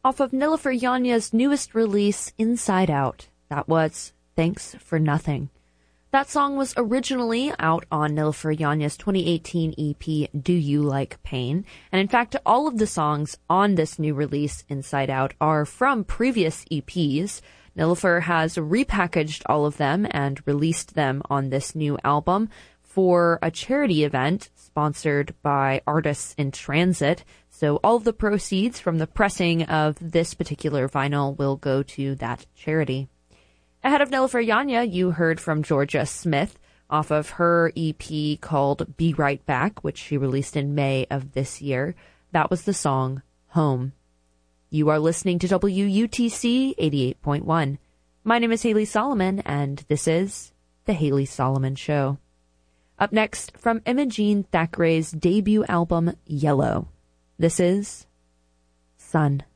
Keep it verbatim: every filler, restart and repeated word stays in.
off of Nilüfer Yánya's newest release, Inside Out. That was Thanks for Nothing. That song was originally out on Nilüfer Yánya's twenty eighteen E P, Do You Like Pain? And in fact, all of the songs on this new release, Inside Out, are from previous E Ps. Nilüfer has repackaged all of them and released them on this new album for a charity event sponsored by Artists in Transit. So all of the proceeds from the pressing of this particular vinyl will go to that charity. Ahead of Nilüfer Yánya, you heard from Jorja Smith off of her E P called Be Right Back, which she released in May of this year. That was the song Home. You are listening to W U T C eighty-eight point one. My name is Haley Solomon, and this is The Haley Solomon Show. Up next, from Imogene Thackeray's debut album, Yellow, this is Sun.